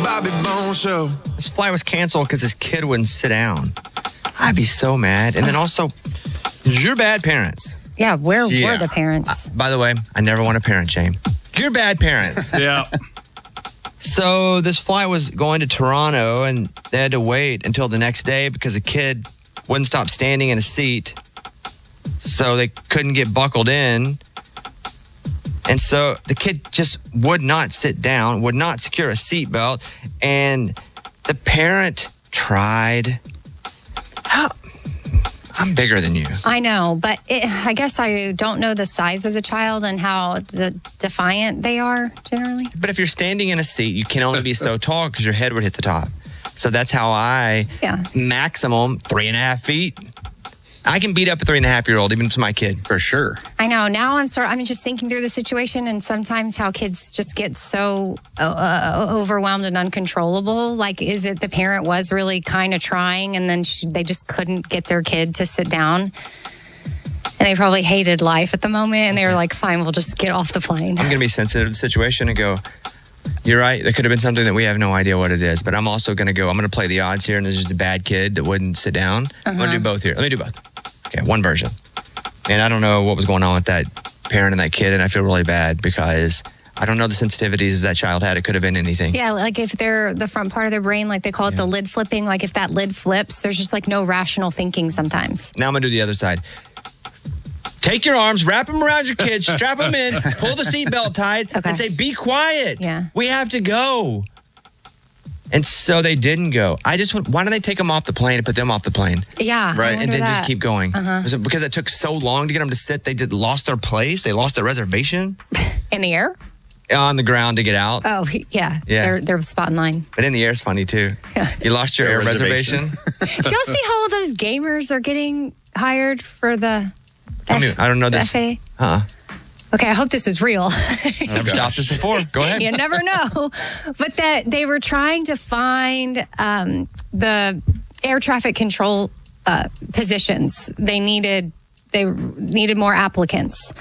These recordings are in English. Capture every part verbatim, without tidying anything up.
Bobby Bones Show. This flight was canceled because his kid wouldn't sit down. I'd be so mad. And then also, you're bad parents. Yeah, where Yeah. were the parents? Uh, by the way, I never want to parent shame. You're bad parents. Yeah. So this flight was going to Toronto, and they had to wait until the next day because the kid wouldn't stop standing in a seat. So they couldn't get buckled in. And so the kid just would not sit down, would not secure a seatbelt. And the parent tried. How? I'm bigger than you. I know, but it, I guess I don't know the size of the child and how de- defiant they are generally. But if you're standing in a seat, you can only be so tall because your head would hit the top. So that's how I, yeah. maximum three and a half feet. I can beat up a three and a half year old, even to my kid. For sure. I know. Now I'm sort. I'm just thinking through the situation, and sometimes how kids just get so uh, overwhelmed and uncontrollable. Like, is it the parent was really kind of trying, and then sh- they just couldn't get their kid to sit down, and they probably hated life at the moment, and they were like, "Fine, we'll just get off the plane." I'm going to be sensitive to the situation and go, you're right. There could have been something that we have no idea what it is. But I'm also going to go, I'm going to play the odds here. And there's just a bad kid that wouldn't sit down. Uh-huh. I'm going to do both here. Let me do both. Okay, one version. And I don't know what was going on with that parent and that kid. And I feel really bad because I don't know the sensitivities that child had. It could have been anything. Yeah, like if they're the front part of their brain, like they call it yeah. the lid flipping. Like if that lid flips, there's just like no rational thinking sometimes. Now I'm going to do the other side. Take your arms, wrap them around your kids, strap them in, pull the seatbelt tight, okay. and say, be quiet. Yeah. We have to go. And so they didn't go. I just want, why don't they take them off the plane and put them off the plane? Yeah. Right. And then that. just keep going. Uh-huh. Was it because it took so long to get them to sit, they just lost their place? They lost their reservation? In the air? On the ground to get out. Oh, yeah. Yeah. They're, they're spot in line. But in the air is funny too. Yeah. You lost your air, air reservation. reservation. Did y'all see how all those gamers are getting hired for the I, mean, I don't know this. F A? Uh-uh. Okay, I hope this is real. I've never stopped this before. Go ahead. You never know. But that they were trying to find um, the air traffic control uh, positions. They needed they needed more applicants.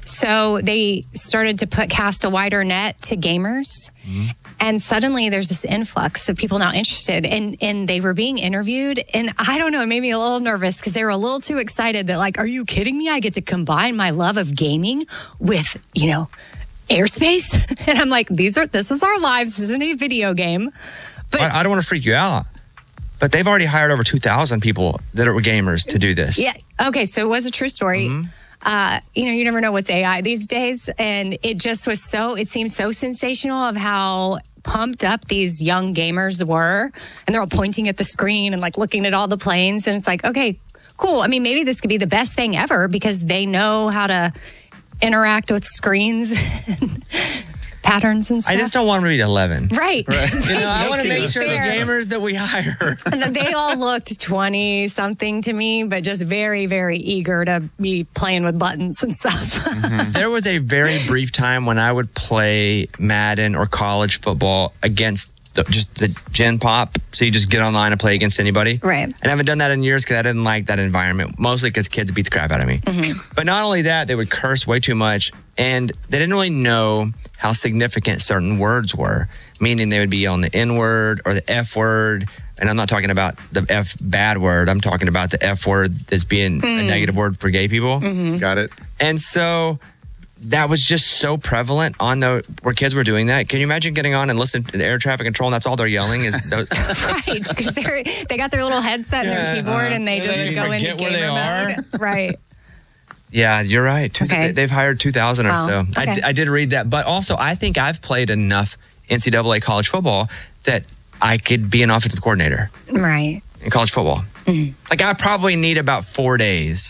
So they started to put cast a wider net to gamers. Mm-hmm. And suddenly there's this influx of people now interested, and, and they were being interviewed. And I don't know, it made me a little nervous because they were a little too excited that like, are you kidding me? I get to combine my love of gaming with, you know, airspace. And I'm like, these are, this is our lives. This isn't a video game. But I, I don't want to freak you out, but they've already hired over two thousand people that are gamers to do this. Yeah. Okay. So it was a true story. Mm-hmm. Uh, you know, you never know what's A I these days. And it just was so, it seemed so sensational of how pumped up these young gamers were. And they're all pointing at the screen and like looking at all the planes. And it's like, okay, cool. I mean, maybe this could be the best thing ever because they know how to interact with screens and patterns and stuff. I just don't want them to be eleven. Right. right. You know, I want to make sure Fair. the gamers that we hire. And they all looked twenty something to me, but just very, very eager to be playing with buttons and stuff. Mm-hmm. There was a very brief time when I would play Madden or college football against the, just the Gen Pop. So you just get online and play against anybody. Right. And I haven't done that in years because I didn't like that environment, mostly because kids beat the crap out of me. Mm-hmm. But not only that, they would curse way too much. And they didn't really know how significant certain words were, meaning they would be on the N word or the F word. And I'm not talking about the F bad word. I'm talking about the F word that's being mm. a negative word for gay people. Mm-hmm. Got it. And so that was just so prevalent on the where kids were doing that. Can you imagine getting on and listening to air traffic control and that's all they're yelling is those? Right, because they they got their little headset and yeah, their keyboard uh, and they just they go into where gamer they mode. are. Right. Yeah, you're right. Two, okay. They've hired two thousand or wow. so. Okay. I, d- I did read that. But also, I think I've played enough N C double A college football that I could be an offensive coordinator. Right. In college football. Mm. Like, I probably need about four days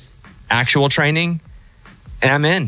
actual training, and I'm in.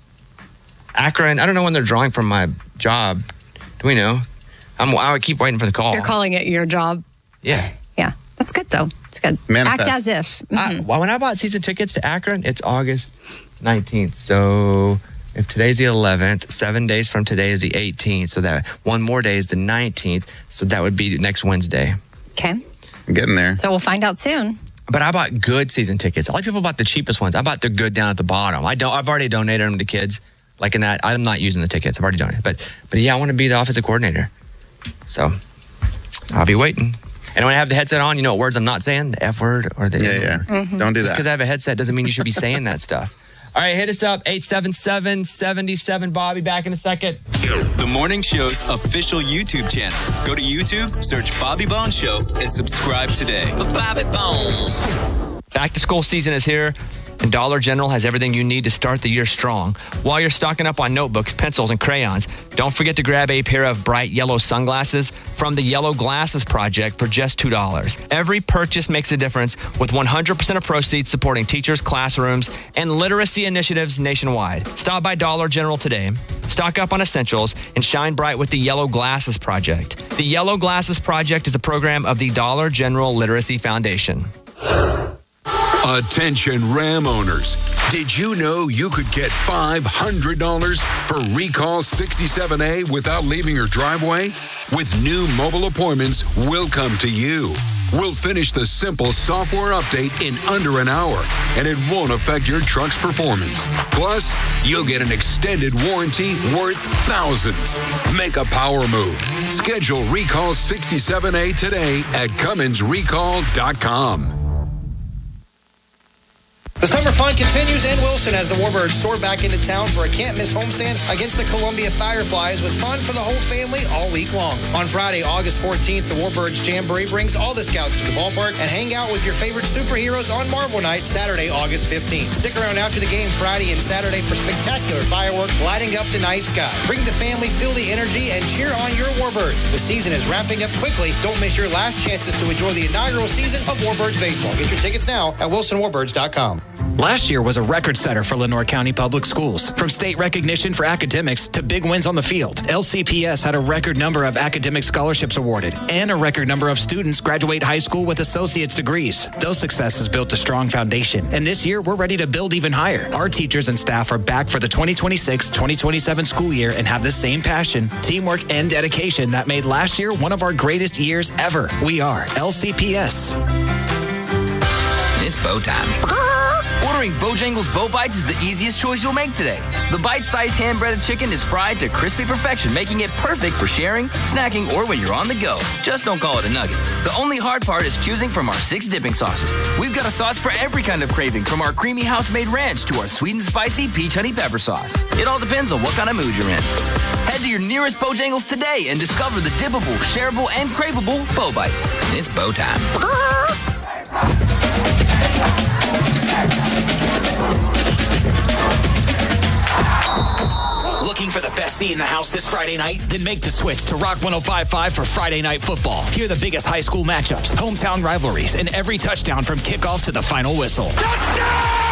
Akron, I don't know when they're drawing from my job. Do we know? I'm, I would keep waiting for the call. You're calling it your job. Yeah. Yeah. That's good, though. It's good. Manifest. Act as if. Mm-hmm. I, well, when I bought season tickets to Akron, it's August nineteenth. So if today's the eleventh, seven days from today is the eighteenth. So that one more day is the nineteenth. So that would be next Wednesday. Okay. I'm getting there. So we'll find out soon. But I bought good season tickets. A lot of people bought the cheapest ones. I bought the good down at the bottom. I don't. I've already donated them to kids. Like in that, I'm not using the tickets. I've already donated. But but yeah, I want to be the offensive coordinator. So I'll be waiting. And when I have the headset on, you know what words I'm not saying? The F word or the Yeah, N yeah. word. Mm-hmm. Don't do Just that. because I have a headset doesn't mean you should be saying that stuff. All right, hit us up, eight seven seven, seven seven, Bobby. Back in a second. The Morning Show's official YouTube channel. Go to YouTube, search Bobby Bones Show, and subscribe today. Bobby Bones. Back to school season is here, and Dollar General has everything you need to start the year strong. While you're stocking up on notebooks, pencils, and crayons, don't forget to grab a pair of bright yellow sunglasses from the Yellow Glasses Project for just two dollars. Every purchase makes a difference, with one hundred percent of proceeds supporting teachers, classrooms, and literacy initiatives nationwide. Stop by Dollar General today, stock up on essentials, and shine bright with the Yellow Glasses Project. The Yellow Glasses Project is a program of the Dollar General Literacy Foundation. Attention Ram owners. Did you know you could get five hundred dollars for Recall sixty-seven A without leaving your driveway? With new mobile appointments, we'll come to you. We'll finish the simple software update in under an hour, and it won't affect your truck's performance. Plus, you'll get an extended warranty worth thousands. Make a power move. Schedule Recall sixty-seven A today at Cummins Recall dot com. The summer fun continues in Wilson as the Warbirds soar back into town for a can't-miss homestand against the Columbia Fireflies with fun for the whole family all week long. On Friday, August fourteenth, the Warbirds Jamboree brings all the scouts to the ballpark and hang out with your favorite superheroes on Marvel Night, Saturday, August fifteenth. Stick around after the game Friday and Saturday for spectacular fireworks lighting up the night sky. Bring the family, feel the energy, and cheer on your Warbirds. The season is wrapping up quickly. Don't miss your last chances to enjoy the inaugural season of Warbirds Baseball. Get your tickets now at wilson warbirds dot com. Last year was a record setter for Lenoir County Public Schools. From state recognition for academics to big wins on the field, L C P S had a record number of academic scholarships awarded and a record number of students graduate high school with associate's degrees. Those successes built a strong foundation, and this year we're ready to build even higher. Our teachers and staff are back for the twenty twenty-six twenty twenty-seven school year and have the same passion, teamwork, and dedication that made last year one of our greatest years ever. We are L C P S. It's bow time. Ordering Bojangles Bow Bites is the easiest choice you'll make today. The bite-sized hand-breaded chicken is fried to crispy perfection, making it perfect for sharing, snacking, or when you're on the go. Just don't call it a nugget. The only hard part is choosing from our six dipping sauces. We've got a sauce for every kind of craving, from our creamy house-made ranch to our sweet and spicy peach honey pepper sauce. It all depends on what kind of mood you're in. Head to your nearest Bojangles today and discover the dippable, shareable, and craveable Bow Bites. It's bow time. Looking for the best seat in the house this Friday night? Then make the switch to Rock one oh five point five for Friday Night Football. Hear the biggest high school matchups, hometown rivalries, and every touchdown from kickoff to the final whistle. Touchdown!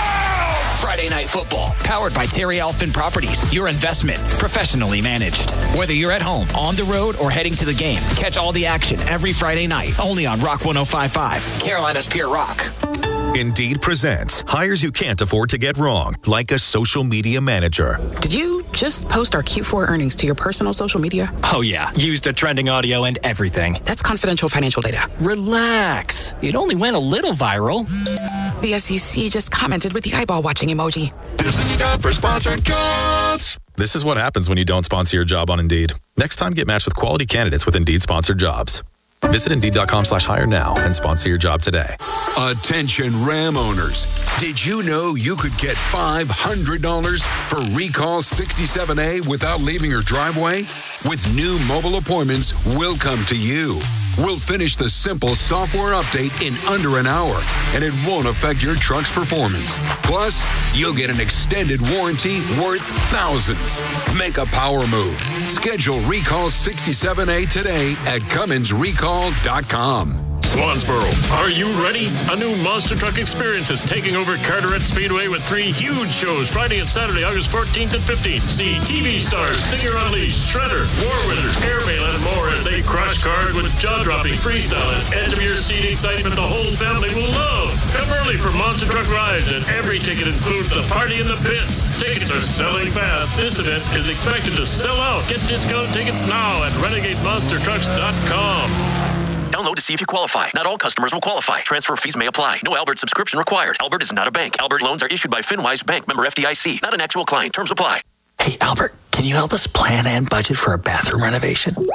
Friday Night Football, powered by Terry Alfin Properties. Your investment, professionally managed. Whether you're at home, on the road, or heading to the game, catch all the action every Friday night, only on Rock one oh five point five, Carolina's Pure Rock. Indeed presents hires you can't afford to get wrong, like a social media manager. Did you just post our Q four earnings to your personal social media? Oh, yeah. Used a trending audio and everything. That's confidential financial data. Relax. It only went a little viral. The S E C just commented with the eyeball watching emoji. This is your job for sponsored jobs. This is what happens when you don't sponsor your job on Indeed. Next time, get matched with quality candidates with Indeed sponsored jobs. Visit Indeed.com slash hire now and sponsor your job today. Attention Ram owners. Did you know you could get five hundred dollars for Recall sixty-seven A without leaving your driveway? With new mobile appointments, we'll come to you. We'll finish the simple software update in under an hour, and it won't affect your truck's performance. Plus, you'll get an extended warranty worth thousands. Make a power move. Schedule Recall sixty-seven A today at Cummins Recall dot com. Swansboro, are you ready? A new monster truck experience is taking over Carteret Speedway with three huge shows Friday and Saturday, August fourteenth and fifteenth. See T V stars, Stinger Unleashed, Shredder, War Wizard, Airmail, and more as they crush cars with jaw-dropping freestyle and edge-of-your-seat excitement the whole family will love. Come early for monster truck rides, and every ticket includes the party in the pits. Tickets are selling fast. This event is expected to sell out. Get discount tickets now at renegade monster trucks dot com. Download to see if you qualify. Not all customers will qualify. Transfer fees may apply. No Albert subscription required. Albert is not a bank. Albert loans are issued by FinWise Bank, member F D I C. Not an actual client. Terms apply. Hey, Albert, can you help us plan and budget for a bathroom renovation?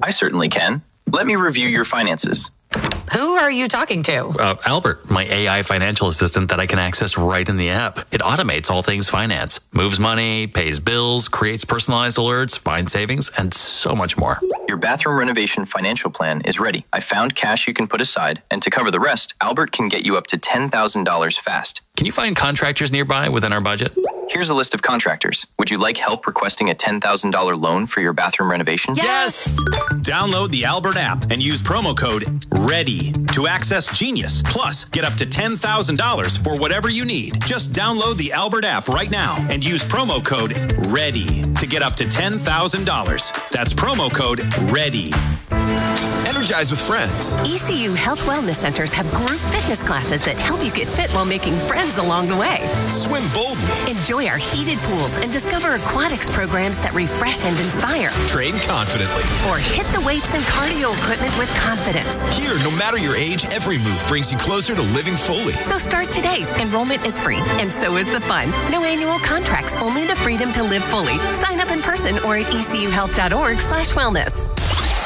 I certainly can. Let me review your finances. Who are you talking to? Uh, Albert, my A I financial assistant that I can access right in the app. It automates all things finance, moves money, pays bills, creates personalized alerts, finds savings, and so much more. Your bathroom renovation financial plan is ready. I found cash you can put aside, and to cover the rest, Albert can get you up to ten thousand dollars fast. Can you find contractors nearby within our budget? Here's a list of contractors. Would you like help requesting a ten thousand dollars loan for your bathroom renovation? Yes! Download the Albert app and use promo code READY to access Genius. Plus, get up to ten thousand dollars for whatever you need. Just download the Albert app right now and use promo code READY to get up to ten thousand dollars. That's promo code READY. Energize with friends. E C U Health Wellness Centers have group fitness classes that help you get fit while making friends along the way. Swim boldly. Enjoy our heated pools and discover aquatics programs that refresh and inspire. Train confidently. Or hit the weights and cardio equipment with confidence. Here, no matter your age, every move brings you closer to living fully. So start today. Enrollment is free, and so is the fun. No annual contracts, only the freedom to live fully. Sign up in person or at ecuhealth.org slash wellness.